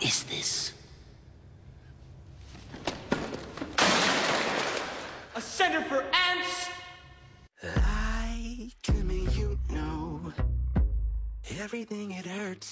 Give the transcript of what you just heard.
is this? A center for ants? Lie to me, you know. Everything it hurts.